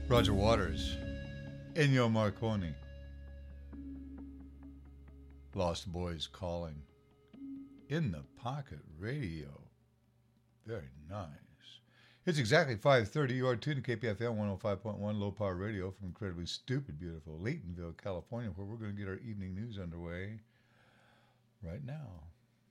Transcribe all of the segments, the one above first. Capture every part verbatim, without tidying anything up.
Roger Waters, Ennio Morricone, Lost Boys Calling, In the Pocket Radio. Very nice. It's exactly five thirty. You are tuned to K P F M one oh five point one Low Power Radio from incredibly stupid, beautiful Laytonville, California, where we're going to get our evening news underway right now.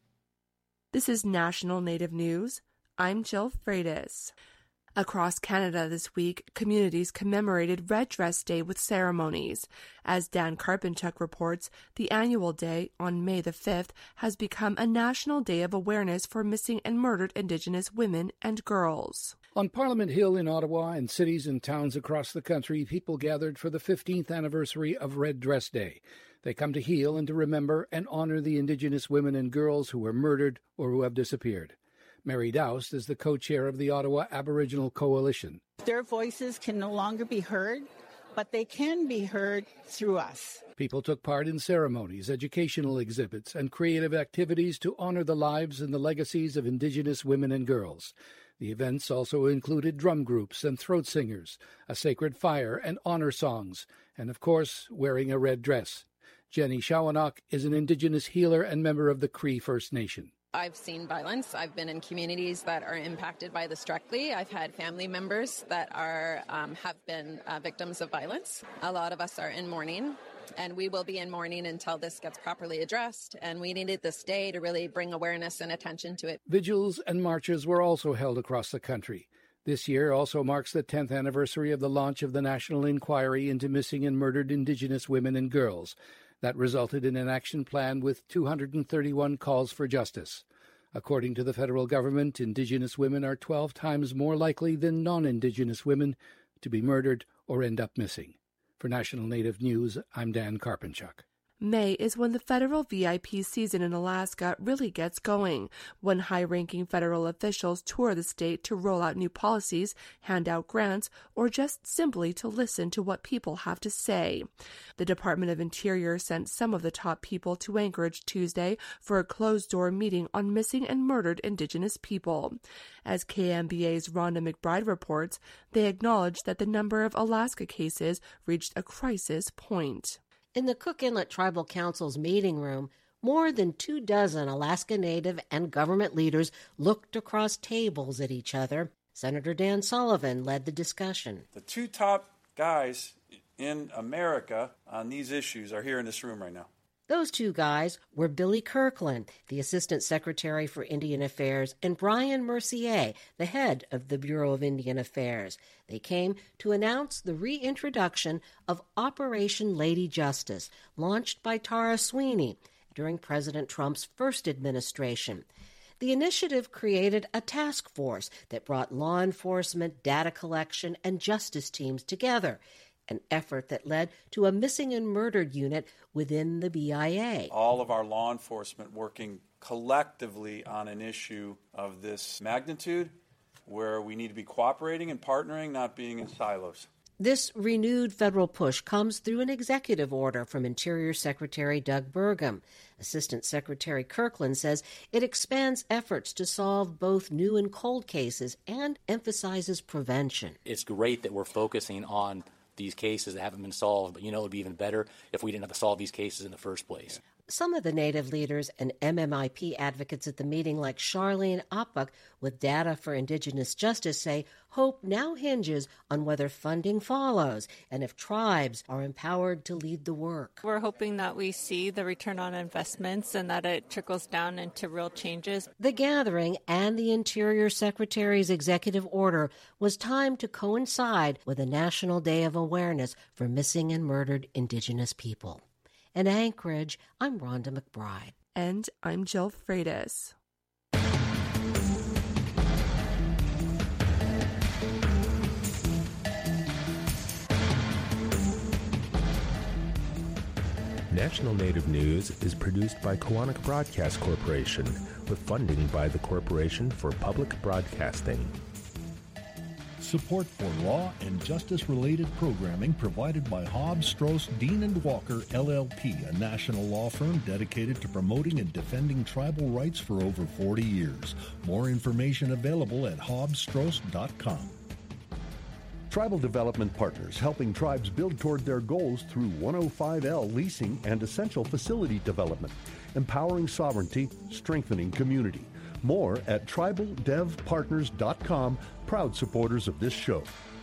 This is National Native News. I'm Jill Freitas. Across Canada this week, communities commemorated Red Dress Day with ceremonies. As Dan Karpenchuk reports, the annual day, on May the fifth, has become a national day of awareness for missing and murdered Indigenous women and girls. On Parliament Hill in Ottawa and cities and towns across the country, people gathered for the fifteenth anniversary of Red Dress Day. They come to heal and to remember and honor the Indigenous women and girls who were murdered or who have disappeared. Mary Doust is the co-chair of the Ottawa Aboriginal Coalition. Their voices can no longer be heard, but they can be heard through us. People took part in ceremonies, educational exhibits, and creative activities to honor the lives and the legacies of Indigenous women and girls. The events also included drum groups and throat singers, a sacred fire and honor songs, and of course, wearing a red dress. Jenny Shawanok is an Indigenous healer and member of the Cree First Nation. I've seen violence. I've been in communities that are impacted by this directly. I've had family members that are um, have been uh, victims of violence. A lot of us are in mourning, and we will be in mourning until this gets properly addressed. And we needed this day to really bring awareness and attention to it. Vigils and marches were also held across the country. This year also marks the tenth anniversary of the launch of the National Inquiry into Missing and Murdered Indigenous Women and Girls. That resulted in an action plan with two hundred thirty-one calls for justice. According to the federal government, Indigenous women are twelve times more likely than non-Indigenous women to be murdered or end up missing. For National Native News, I'm Dan Karpenchuk. May is when the federal V I P season in Alaska really gets going, when high-ranking federal officials tour the state to roll out new policies, hand out grants, or just simply to listen to what people have to say. The Department of Interior sent some of the top people to Anchorage Tuesday for a closed-door meeting on missing and murdered Indigenous people. As K M B A's Rhonda McBride reports, they acknowledged that the number of Alaska cases reached a crisis point. In the Cook Inlet Tribal Council's meeting room, more than two dozen Alaska Native and government leaders looked across tables at each other. Senator Dan Sullivan led the discussion. The two top guys in America on these issues are here in this room right now. Those two guys were Billy Kirkland, the Assistant Secretary for Indian Affairs, and Brian Mercier, the head of the Bureau of Indian Affairs. They came to announce the reintroduction of Operation Lady Justice, launched by Tara Sweeney during President Trump's first administration. The initiative created a task force that brought law enforcement, data collection, and justice teams together, an effort that led to a missing and murdered unit within the B I A. All of our law enforcement working collectively on an issue of this magnitude, where we need to be cooperating and partnering, not being in silos. This renewed federal push comes through an executive order from Interior Secretary Doug Burgum. Assistant Secretary Kirkland says it expands efforts to solve both new and cold cases and emphasizes prevention. It's great that we're focusing on these cases that haven't been solved, but you know it would be even better if we didn't have to solve these cases in the first place. Some of the Native leaders and M M I P advocates at the meeting, like Charlene Apuk with Data for Indigenous Justice, say hope now hinges on whether funding follows and if tribes are empowered to lead the work. We're hoping that we see the return on investments and that it trickles down into real changes. The gathering and the Interior Secretary's executive order was timed to coincide with a National Day of Awareness for Missing and Murdered Indigenous People. In Anchorage, I'm Rhonda McBride. And I'm Jill Freitas. National Native News is produced by Koahnic Broadcast Corporation with funding by the Corporation for Public Broadcasting. Support for law and justice-related programming provided by Hobbs, Strauss, Dean and Walker, L L P, a national law firm dedicated to promoting and defending tribal rights for over forty years. More information available at hobbs strauss dot com. Tribal Development Partners, helping tribes build toward their goals through one oh five L leasing and essential facility development, empowering sovereignty, strengthening community. More at tribal dev partners dot com, proud supporters of this show.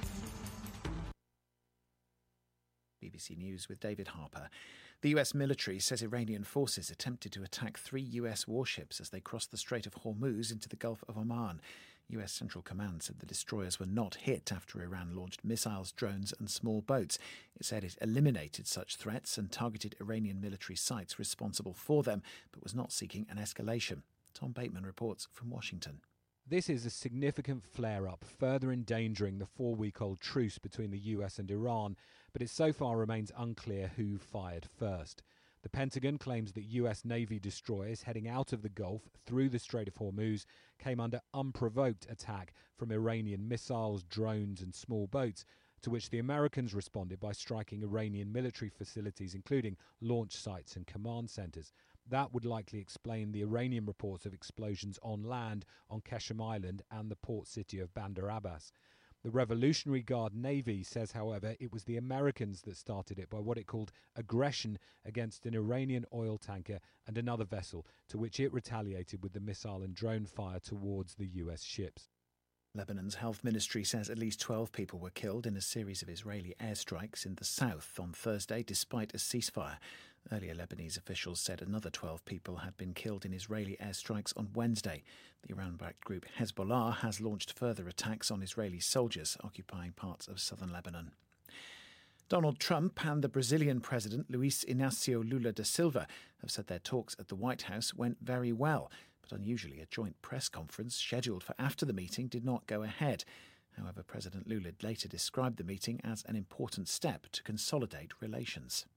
B B C News with David Harper. The U S military says Iranian forces attempted to attack three U S warships as they crossed the Strait of Hormuz into the Gulf of Oman. U S Central Command said the destroyers were not hit after Iran launched missiles, drones and small boats. It said it eliminated such threats and targeted Iranian military sites responsible for them, but was not seeking an escalation. Tom Bateman reports from Washington. This is a significant flare-up, further endangering the four-week-old truce between the U S and Iran, but it so far remains unclear who fired first. The Pentagon claims that U S Navy destroyers heading out of the Gulf through the Strait of Hormuz came under unprovoked attack from Iranian missiles, drones and small boats, to which the Americans responded by striking Iranian military facilities, including launch sites and command centres. That would likely explain the Iranian reports of explosions on land on Qeshm Island and the port city of Bandar Abbas. The Revolutionary Guard Navy says, however, it was the Americans that started it by what it called aggression against an Iranian oil tanker and another vessel, to which it retaliated with the missile and drone fire towards the U S ships. Lebanon's health ministry says at least twelve people were killed in a series of Israeli airstrikes in the south on Thursday, despite a ceasefire. Earlier, Lebanese officials said another twelve people had been killed in Israeli airstrikes on Wednesday. The Iran-backed group Hezbollah has launched further attacks on Israeli soldiers occupying parts of southern Lebanon. Donald Trump and the Brazilian president Luiz Inácio Lula da Silva have said their talks at the White House went very well, but unusually a joint press conference scheduled for after the meeting did not go ahead. However, President Lula later described the meeting as an important step to consolidate relations.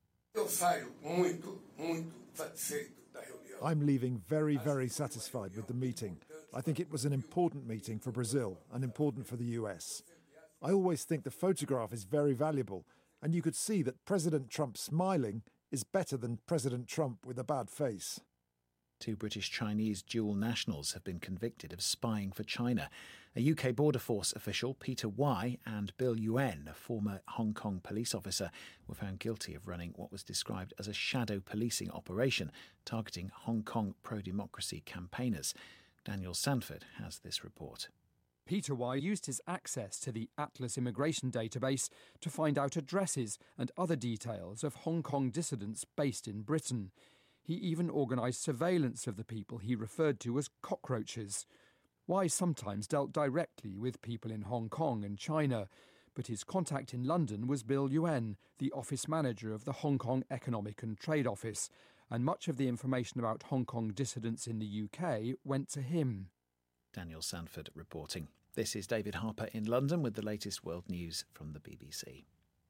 I'm leaving very, very satisfied with the meeting. I think it was an important meeting for Brazil and important for the U S. I always think the photograph is very valuable, and you could see that President Trump smiling is better than President Trump with a bad face. Two British-Chinese dual nationals have been convicted of spying for China. A U K Border Force official, Peter Wai, and Bill Yuen, a former Hong Kong police officer, were found guilty of running what was described as a shadow policing operation targeting Hong Kong pro-democracy campaigners. Daniel Sanford has this report. Peter Wai used his access to the Atlas immigration database to find out addresses and other details of Hong Kong dissidents based in Britain. He even organised surveillance of the people he referred to as cockroaches. Wai sometimes dealt directly with people in Hong Kong and China, but his contact in London was Bill Yuen, the office manager of the Hong Kong Economic and Trade Office, and much of the information about Hong Kong dissidents in the U K went to him. Daniel Sanford reporting. This is David Harper in London with the latest world news from the B B C.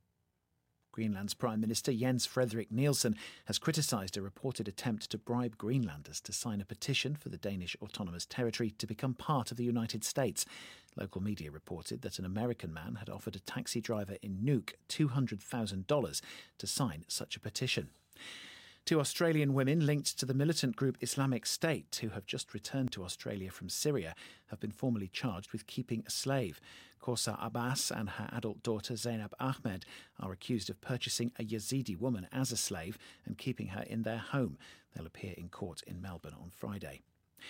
Greenland's Prime Minister Jens Frederik Nielsen has criticised a reported attempt to bribe Greenlanders to sign a petition for the Danish Autonomous Territory to become part of the United States. Local media reported that an American man had offered a taxi driver in Nuuk two hundred thousand dollars to sign such a petition. Two Australian women linked to the militant group Islamic State, who have just returned to Australia from Syria, have been formally charged with keeping a slave. Korsa Abbas and her adult daughter Zainab Ahmed are accused of purchasing a Yazidi woman as a slave and keeping her in their home. They'll appear in court in Melbourne on Friday.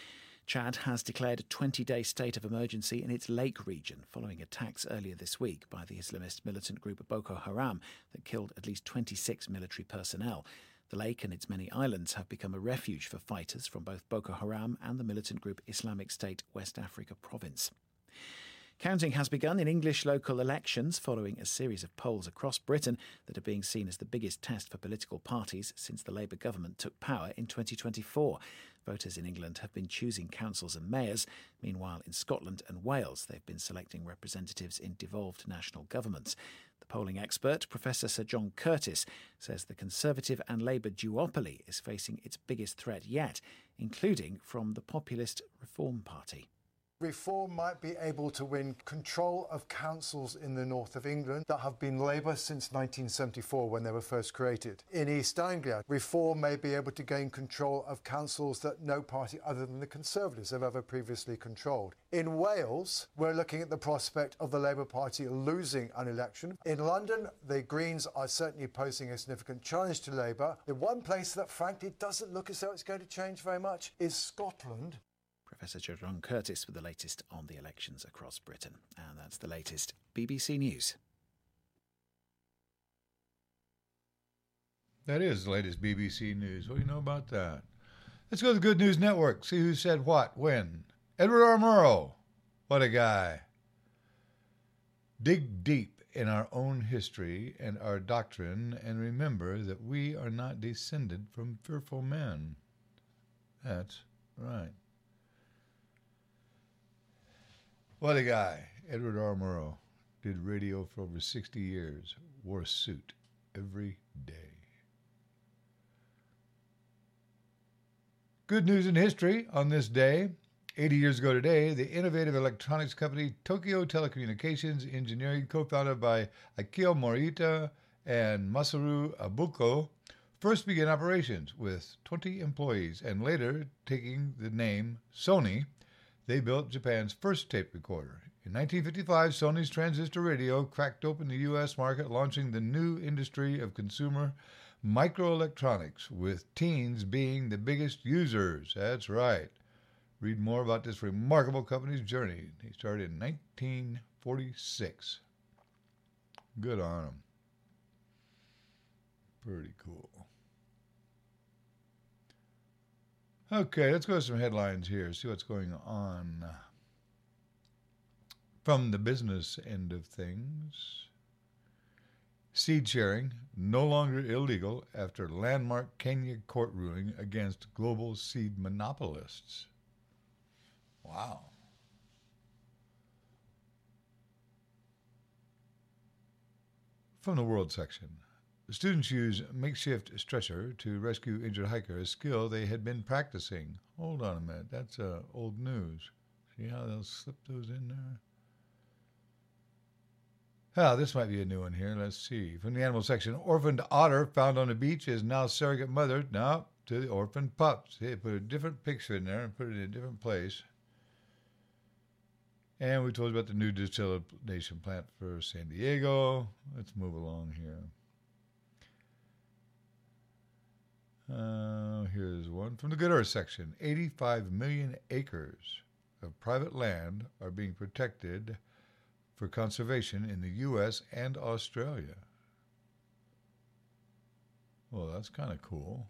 Chad has declared a twenty-day state of emergency in its Lake region following attacks earlier this week by the Islamist militant group Boko Haram that killed at least twenty-six military personnel. The lake and its many islands have become a refuge for fighters from both Boko Haram and the militant group Islamic State West Africa Province. Counting has begun in English local elections following a series of polls across Britain that are being seen as the biggest test for political parties since the Labour government took power in twenty twenty-four. Voters in England have been choosing councils and mayors. Meanwhile, in Scotland and Wales, they've been selecting representatives in devolved national governments. The polling expert, Professor Sir John Curtis, says the Conservative and Labour duopoly is facing its biggest threat yet, including from the populist Reform Party. Reform might be able to win control of councils in the north of England that have been Labour since nineteen seventy-four when they were first created. In East Anglia, Reform may be able to gain control of councils that no party other than the Conservatives have ever previously controlled. In Wales, we're looking at the prospect of the Labour Party losing an election. In London, the Greens are certainly posing a significant challenge to Labour. The one place that frankly doesn't look as though it's going to change very much is Scotland. Professor Jerome Curtis with the latest on the elections across Britain. And that's the latest B B C News. That is the latest B B C News. What do you know about that? Let's go to the Good News Network. See who said what, when. Edward R. Murrow. What a guy. Dig deep in our own history and our doctrine and remember that we are not descended from fearful men. That's right. What a guy. Edward R. Murrow did radio for over sixty years. Wore a suit every day. Good news in history on this day. eighty years ago today, the innovative electronics company Tokyo Telecommunications Engineering, co-founded by Akio Morita and Masaru Abuko, first began operations with twenty employees, and later taking the name Sony, they built Japan's first tape recorder. In nineteen fifty-five, Sony's transistor radio cracked open the U S market, launching the new industry of consumer microelectronics, with teens being the biggest users. That's right. Read more about this remarkable company's journey. They started in nineteen forty-six. Good on them. Pretty cool. Okay, let's go to some headlines here, see what's going on. From the business end of things, seed sharing no longer illegal after landmark Kenya court ruling against global seed monopolists. Wow. From the world section. Students use makeshift stretcher to rescue injured hiker, a skill they had been practicing. Hold on a minute, that's uh, old news. See how they'll slip those in there? Ah, this might be a new one here. Let's see. From the animal section, orphaned otter found on a beach is now surrogate mother. Now to the orphaned pups. They put a different picture in there and put it in a different place. And we told you about the new desalination plant for San Diego. Let's move along here. Uh, here's one from the Good Earth section. eighty-five million acres of private land are being protected for conservation in the U S and Australia. Well, that's kind of cool.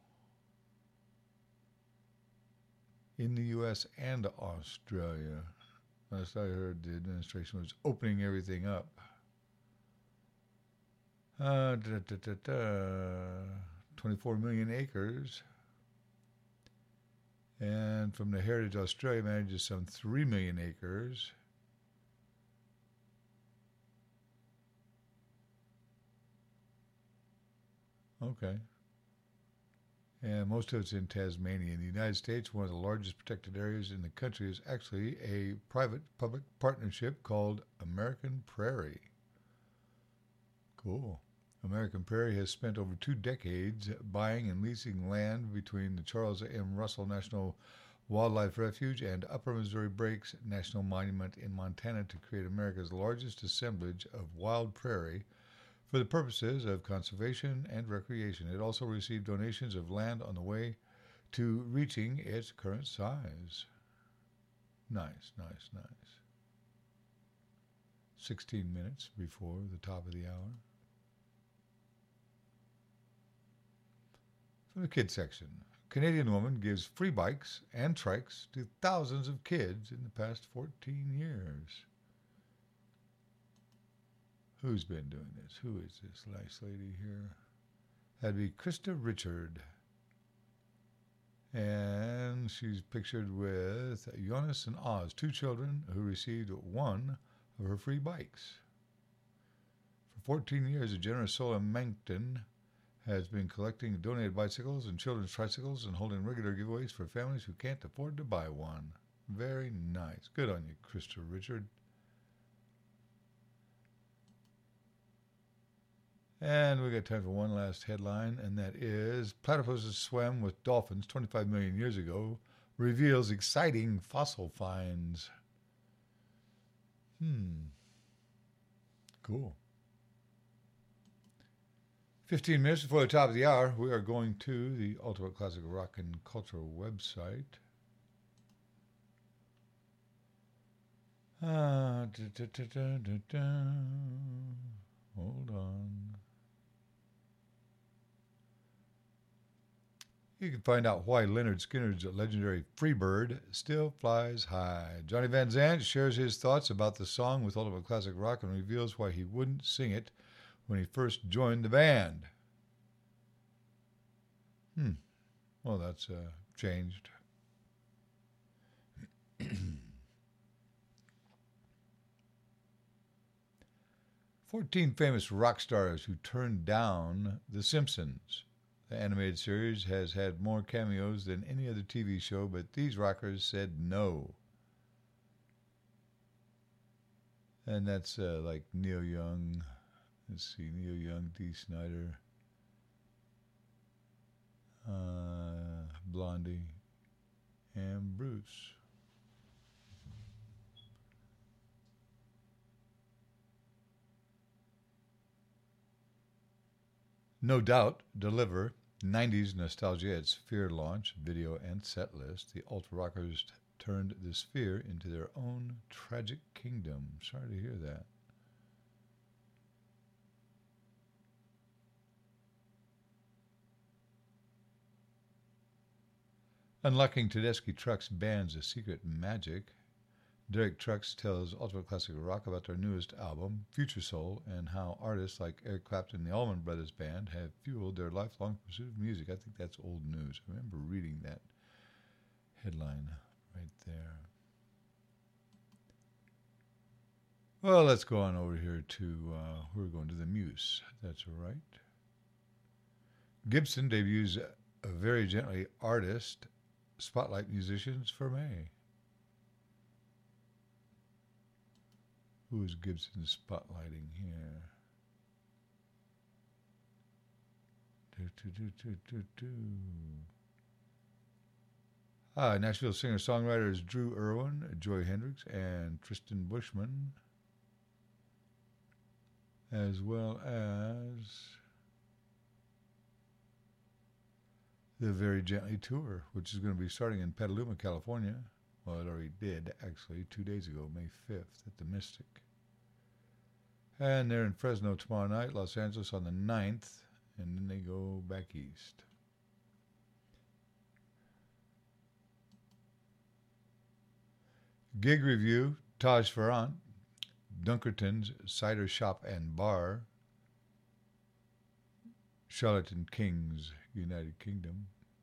In the U S and Australia. Last I heard, the administration was opening everything up. Uh, da, da, da, da. twenty-four million acres. And from the Heritage Australia manages some three million acres. Okay. And most of it's in Tasmania. In the United States, one of the largest protected areas in the country is actually a private-public partnership called American Prairie. Cool. American Prairie has spent over two decades buying and leasing land between the Charles M. Russell National Wildlife Refuge and Upper Missouri Breaks National Monument in Montana to create America's largest assemblage of wild prairie for the purposes of conservation and recreation. It also received donations of land on the way to reaching its current size. Nice, nice, nice. sixteen minutes before the top of the hour. From the kids section, Canadian woman gives free bikes and trikes to thousands of kids in the past fourteen years. Who's been doing this? Who is this nice lady here? That'd be Krista Richard. And she's pictured with Jonas and Oz, two children who received one of her free bikes. For fourteen years, a generous soul in Moncton has been collecting donated bicycles and children's tricycles and holding regular giveaways for families who can't afford to buy one. Very nice. Good on you, Christopher Richard. And we got time for one last headline, and that is platypuses swam with dolphins twenty-five million years ago, reveals exciting fossil finds. Hmm. Cool. fifteen minutes before the top of the hour, we are going to the Ultimate Classic Rock and Culture website. Ah, da, da, da, da, da, da. Hold on. You can find out why Leonard Skinner's legendary Freebird still flies high. Johnny Van Zandt shares his thoughts about the song with Ultimate Classic Rock and reveals why he wouldn't sing it when he first joined the band. Hmm. Well, that's uh, changed. Fourteen famous rock stars who turned down The Simpsons. The animated series has had more cameos than any other T V show, but these rockers said no. And that's uh, like Neil Young. Let's see, Neil Young, Dee Snider, uh, Blondie, and Bruce. No Doubt deliver nineties nostalgia at Sphere launch, video, and set list. The Ultra Rockers t- turned the Sphere into their own tragic kingdom. Sorry to hear that. Unlocking Tedeschi Trucks bands A Secret Magic. Derek Trucks tells Ultimate Classic Rock about their newest album, Future Soul, and how artists like Eric Clapton and the Allman Brothers Band have fueled their lifelong pursuit of music. I think that's old news. I remember reading that headline right there. Well, let's go on over here to, uh, we're going to the Muse. That's right. Gibson debuts a Very Gently artist, Spotlight Musicians for May. Who is Gibson spotlighting here? Do, do, do, do, do, do. Ah, Nashville singer-songwriters Drew Irwin, Joy Hendricks, and Tristan Bushman, as well as the Very Gently Tour, which is going to be starting in Petaluma, California. Well, it already did, actually, two days ago, May fifth, at the Mystic. And they're in Fresno tomorrow night, Los Angeles on the ninth, and then they go back east. Gig review, Taj Farrant, Dunkerton's Cider Shop and Bar, Charlatan Kings, United Kingdom.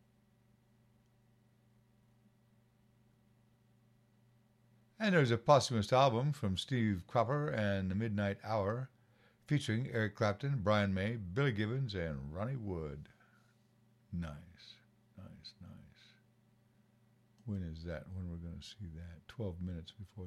And there's a posthumous album from Steve Cropper and the Midnight Hour, featuring Eric Clapton, Brian May, Billy Gibbons, and Ronnie Wood. Nice, nice, nice. When is that? When we're going to see that? Twelve minutes before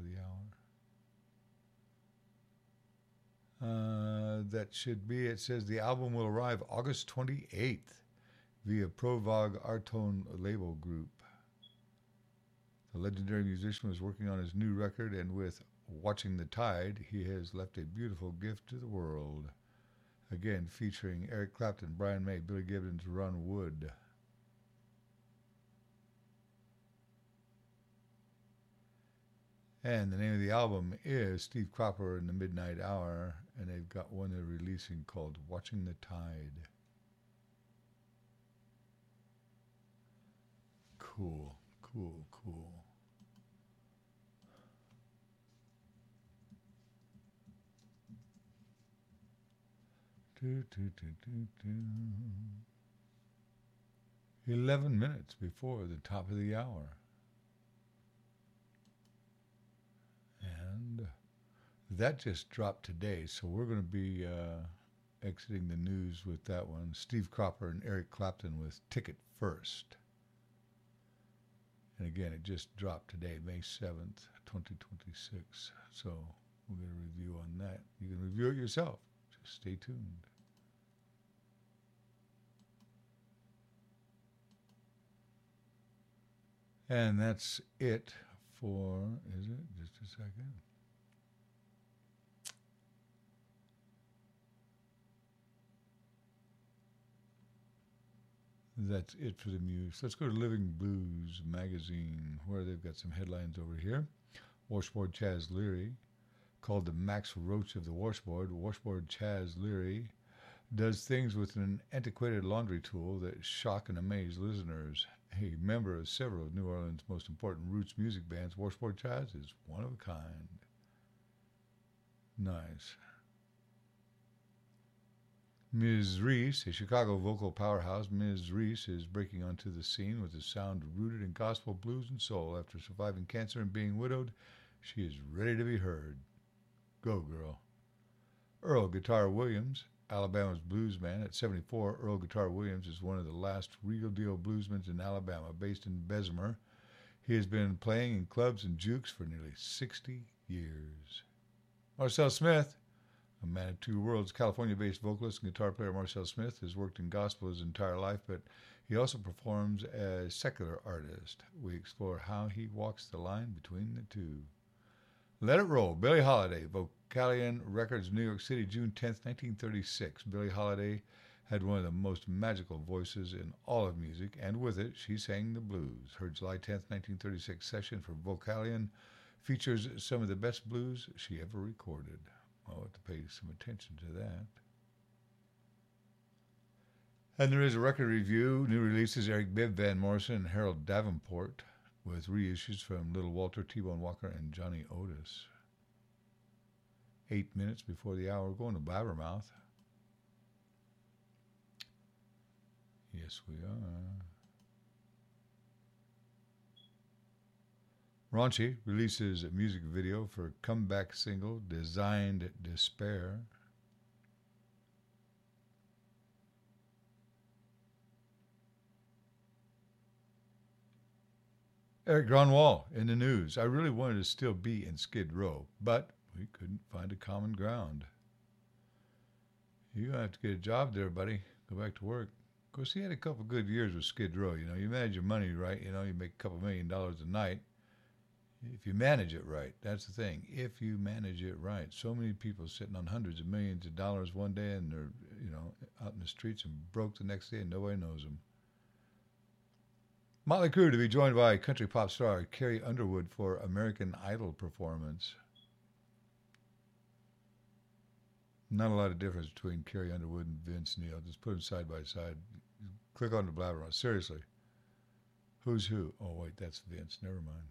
the hour. Uh, that should be, it says the album will arrive August twenty-eighth via Provog Artone label group. The legendary musician was working on his new record, and with Watching the Tide, he has left a beautiful gift to the world. Again, featuring Eric Clapton, Brian May, Billy Gibbons, Ron Wood. And the name of the album is Steve Cropper and the Midnight Hour, and they've got one they're releasing called Watching the Tide. Cool, cool, cool. Do, do, do, do, do. Eleven minutes before the top of the hour. And that just dropped today, so we're going to be uh, exiting the news with that one. Steve Cropper and Eric Clapton with Ticket First. And again, it just dropped today, May seventh, twenty twenty-six. So we'll get a review on that. You can review it yourself. Just stay tuned. And that's it for, is it? Just a second. That's it for the news. Let's go to Living Blues magazine, where they've got some headlines over here. Washboard Chaz Leary, called the Max Roach of the washboard. Washboard Chaz Leary does things with an antiquated laundry tool that shock and amaze listeners. A member of several of New Orleans' most important roots music bands, Washboard Chaz is one of a kind. Nice. Miz Reese, a Chicago vocal powerhouse, Miz Reese is breaking onto the scene with a sound rooted in gospel, blues, and soul. After surviving cancer and being widowed, she is ready to be heard. Go, girl. Earl Guitar Williams, Alabama's blues man. At seventy-four, Earl Guitar Williams is one of the last real-deal bluesmen in Alabama, based in Bessemer. He has been playing in clubs and jukes for nearly sixty years. Marcel Smith, a man of two worlds, California-based vocalist and guitar player Marcel Smith has worked in gospel his entire life, but he also performs as a secular artist. We explore how he walks the line between the two. Let It Roll, Billie Holiday, Vocalion Records, New York City, June tenth, nineteen thirty-six. Billie Holiday had one of the most magical voices in all of music, and with it, she sang the blues. Her July tenth, nineteen thirty-six session for Vocalion features some of the best blues she ever recorded. I'll have to pay some attention to that. And there is a record review. New releases: Eric Bibb, Van Morrison, and Harold Davenport, with reissues from Little Walter, T-Bone Walker, and Johnny Otis. Eight minutes before the hour, going to Blabbermouth. Yes, we are. Raunchy releases a music video for a comeback single, Designed Despair. Eric Gronwall in the news. I really wanted to still be in Skid Row, but we couldn't find a common ground. You're going to have to get a job there, buddy. Go back to work. Of course, he had a couple good years with Skid Row. You know, you manage your money right, you know, you make a couple million dollars a night. If you manage it right, that's the thing. If you manage it right. So many people sitting on hundreds of millions of dollars one day and they're, you know, out in the streets and broke the next day and nobody knows them. Motley Crue to be joined by country pop star Carrie Underwood for American Idol performance. Not a lot of difference between Carrie Underwood and Vince Neil. Just put them side by side. Click on the Blabbermouth. Seriously. Who's who? Oh, wait, that's Vince. Never mind.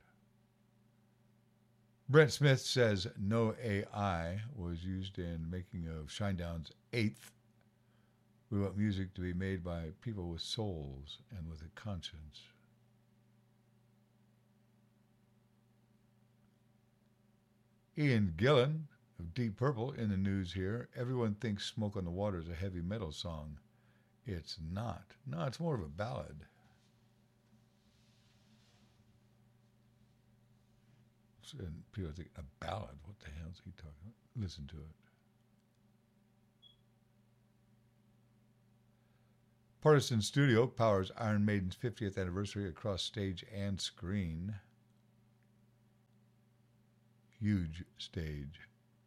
Brent Smith says no A I was used in making of Shinedown's eighth. We want music to be made by people with souls and with a conscience. Ian Gillan of Deep Purple in the news here. Everyone thinks Smoke on the Water is a heavy metal song. It's not. No, it's more of a ballad. And people think, a ballad? What the hell is he talking about? Listen to it. Partisan Studio powers Iron Maiden's fiftieth anniversary across stage and screen. Huge stage.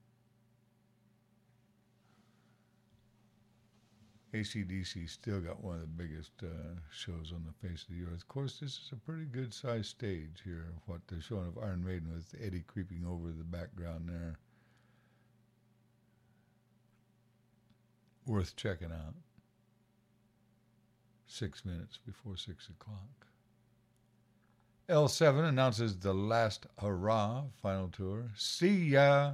A C D C still got one of the biggest uh, shows on the face of the earth. Of course, this is a pretty good-sized stage here, what they're showing of Iron Maiden with Eddie creeping over the background there. Worth checking out. Six minutes before six o'clock. L seven announces the Last Hurrah final tour. See ya!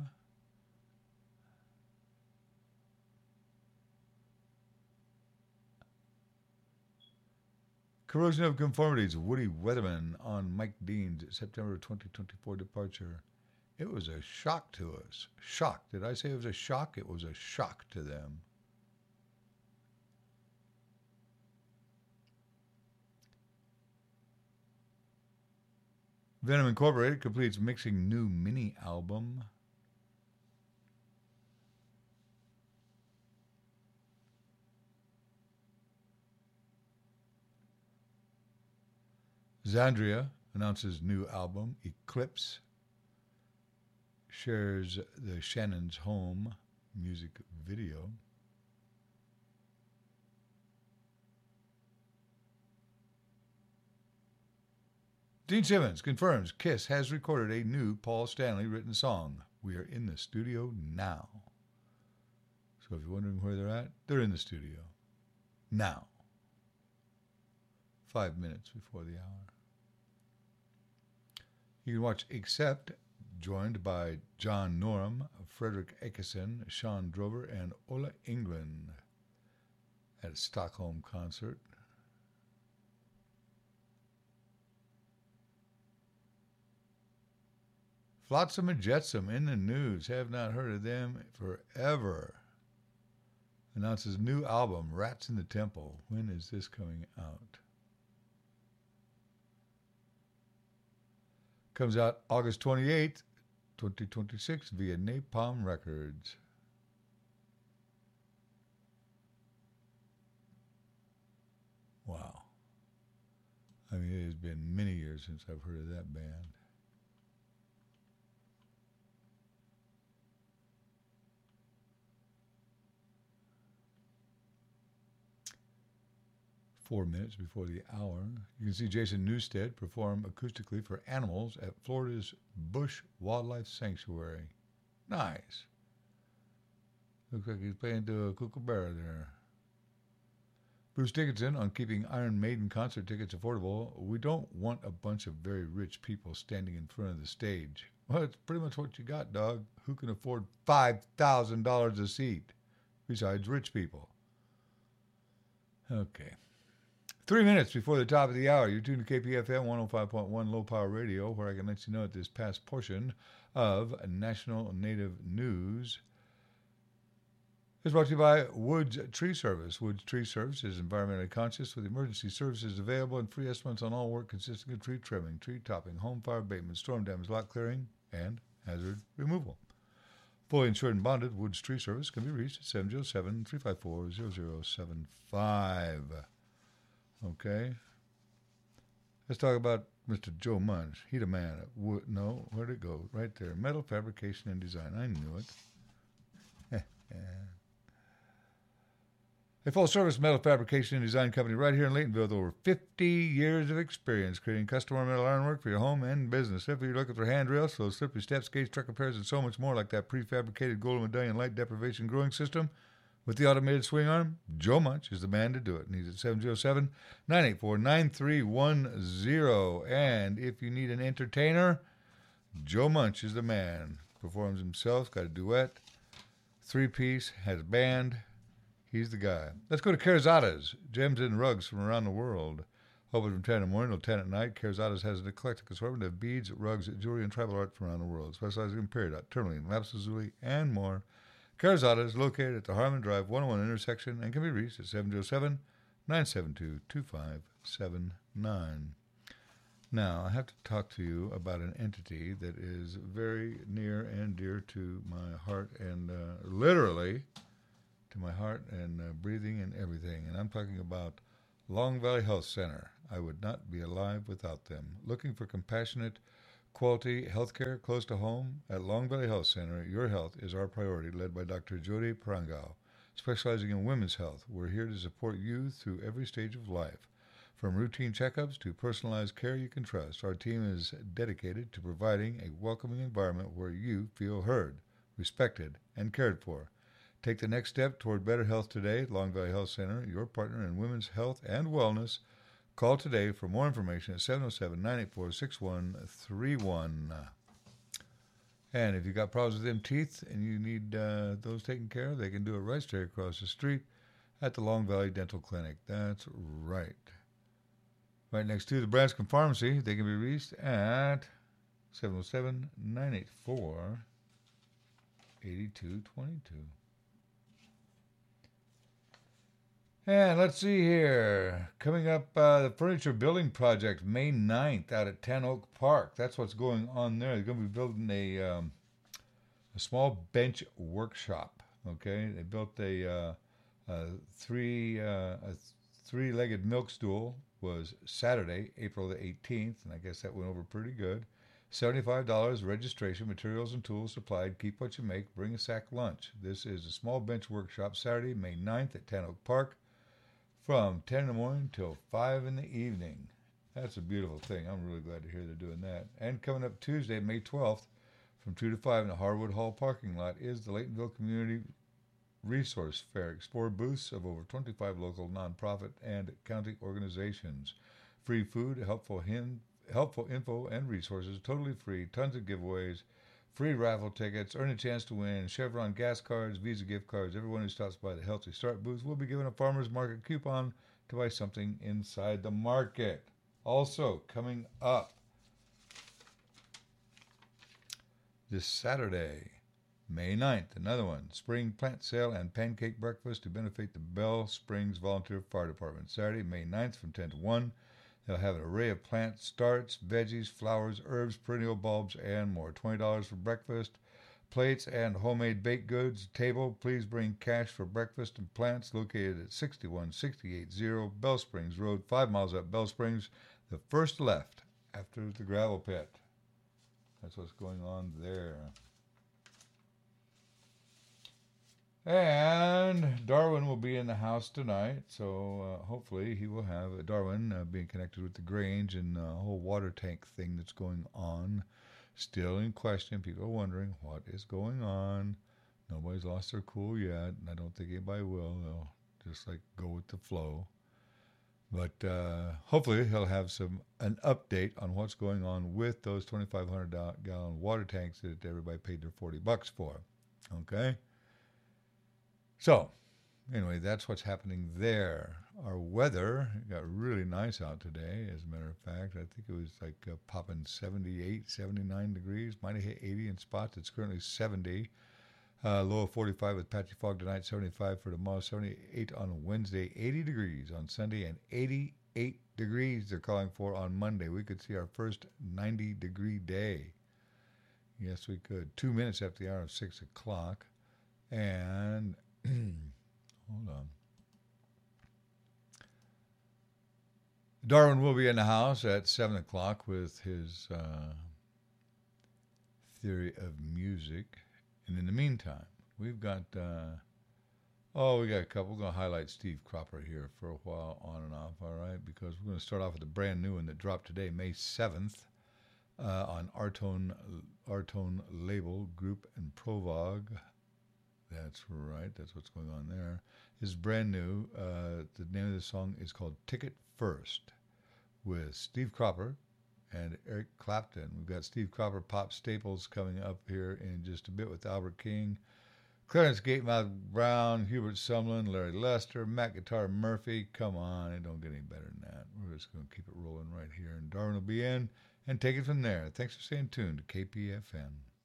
Corrosion of Conformity's Woody Weatherman on Mike Dean's September twenty twenty-four departure. It was a shock to us. Shock. Did I say it was a shock? It was a shock to them. Venom Incorporated completes mixing new mini album. Xandria announces new album, Eclipse. Shares the Shannon's Home music video. Gene Simmons confirms Kiss has recorded a new Paul Stanley written song. We are in the studio now. So if you're wondering where they're at, they're in the studio now. Five minutes before the hour. You can watch Accept, joined by John Norum, Frederick Ekesen, Sean Drover, and Ola England at a Stockholm concert. Flotsam and Jetsam in the news. Have not heard of them forever. Announces new album, Rats in the Temple. When is this coming out? Comes out August twenty-eighth, twenty twenty-six via Napalm Records. Wow. I mean, it has been many years since I've heard of that band. Four minutes before the hour, you can see Jason Newsted perform acoustically for Animals at Florida's Bush Wildlife Sanctuary. Nice. Looks like he's playing to a kookaburra there. Bruce Dickinson on keeping Iron Maiden concert tickets affordable. We don't want a bunch of very rich people standing in front of the stage. Well, it's pretty much what you got, dog. Who can afford five thousand dollars a seat? Besides rich people. Okay. Three minutes before the top of the hour, you're tuned to K P F M one oh five point one Low Power Radio, where I can let you know at this past portion of National Native News is brought to you by Woods Tree Service. Woods Tree Service is environmentally conscious with emergency services available and free estimates on all work consisting of tree trimming, tree topping, home fire abatement, storm damage, lot clearing, and hazard removal. Fully insured and bonded, Woods Tree Service can be reached at seven oh seven, three five four, zero zero seven five. Okay. Let's talk about Mister Joe Munch. He the man at wood. No, where'd it go? Right there. Metal Fabrication and Design. I knew it. A full-service metal fabrication and design company right here in Laytonville with over fifty years of experience creating custom metal ironwork for your home and business. If you're looking for handrails, so slippery steps, gauge, truck repairs, and so much more like that prefabricated golden medallion light deprivation growing system, with the automated swing arm, Joe Munch is the man to do it. And he's at seven oh seven, nine eight four, nine three one zero. And if you need an entertainer, Joe Munch is the man. Performs himself, got a duet, three-piece, has a band. He's the guy. Let's go to Carzada's, gems and rugs from around the world. Open from ten in the morning till ten at night. Carzada's has an eclectic assortment of beads, rugs, jewelry, and tribal art from around the world, specializing in peridot, tourmaline, lapis lazuli, and more. Carzada is located at the Harmon Drive one oh one intersection and can be reached at seven oh seven, nine seven two, two five seven nine. Now, I have to talk to you about an entity that is very near and dear to my heart and uh, literally to my heart and uh, breathing and everything. And I'm talking about Long Valley Health Center. I would not be alive without them. Looking for compassionate, quality health care close to home? At Long Valley Health Center, your health is our priority, led by Doctor Jody Parangao. Specializing in women's health, we're here to support you through every stage of life. From routine checkups to personalized care you can trust, our team is dedicated to providing a welcoming environment where you feel heard, respected, and cared for. Take the next step toward better health today at Long Valley Health Center, your partner in women's health and wellness. Call today for more information at seven oh seven, nine eight four, six one three one. And if you got problems with them teeth and you need uh, those taken care of, they can do it right straight across the street at the Long Valley Dental Clinic. That's right. Right next to the Branscombe Pharmacy, they can be reached at seven oh seven, nine eight four, eight two two two. And let's see here. Coming up, uh, the Furniture Building Project, May ninth, out at Ten Oak Park. That's what's going on there. They're going to be building a um, a small bench workshop. Okay, they built a, uh, a three uh, a three-legged milk stool. Was Saturday, April the eighteenth, and I guess that went over pretty good. seventy-five dollars registration, materials and tools supplied. Keep what you make. Bring a sack lunch. This is a small bench workshop Saturday, May ninth at Ten Oak Park. From ten in the morning till five in the evening. That's a beautiful thing. I'm really glad to hear they're doing that. And coming up Tuesday, May twelfth, from two to five in the Harwood Hall parking lot is the Laytonville Community Resource Fair. Explore booths of over twenty-five local nonprofit and county organizations. Free food, helpful, hin- helpful info and resources, totally free, tons of giveaways. Free raffle tickets, earn a chance to win Chevron gas cards, Visa gift cards. Everyone who stops by the Healthy Start booth will be given a farmer's market coupon to buy something inside the market. Also, coming up this Saturday, May ninth, another one, spring plant sale and pancake breakfast to benefit the Bell Springs Volunteer Fire Department. Saturday, May ninth from ten to one. They'll have an array of plant starts, veggies, flowers, herbs, perennial bulbs, and more. twenty dollars for breakfast, plates, and homemade baked goods. Table, please bring cash for breakfast and plants. Located at sixty-one sixty-eight zero Bell Springs Road, five miles up Bell Springs, the first left after the gravel pit. That's what's going on there. And Darwin will be in the house tonight, so uh, hopefully he will have uh, Darwin uh, being connected with the Grange and the uh, whole water tank thing that's going on. Still in question. People are wondering what is going on. Nobody's lost their cool yet, and I don't think anybody will. They'll just like go with the flow. But uh, hopefully he'll have some an update on what's going on with those twenty-five hundred gallon water tanks that everybody paid their forty bucks for. Okay? So, anyway, that's what's happening there. Our weather got really nice out today, as a matter of fact. I think it was like uh, popping seventy-eight, seventy-nine degrees. Might have hit eighty in spots. It's currently seventy. Uh, low of forty-five with patchy fog tonight, seventy-five for tomorrow, seventy-eight on Wednesday, eighty degrees on Sunday, and eighty-eight degrees they're calling for on Monday. We could see our first ninety-degree day. Yes, we could. Two minutes after the hour of six o'clock. And... hold on. Darwin will be in the house at seven o'clock with his uh, theory of music. And in the meantime, we've got, uh, oh, we got a couple. We're going to highlight Steve Cropper here for a while, on and off, all right? Because we're going to start off with a brand new one that dropped today, May seventh, uh, on Artone, Artone Label Group and Provog. That's right. That's what's going on there. It's brand new. Uh, the name of the song is called Ticket First with Steve Cropper and Eric Clapton. We've got Steve Cropper, Pop Staples coming up here in just a bit with Albert King, Clarence Gatemouth Brown, Hubert Sumlin, Larry Lester, Matt Guitar Murphy. Come on, it don't get any better than that. We're just going to keep it rolling right here. And Darwin will be in and take it from there. Thanks for staying tuned to K P F N.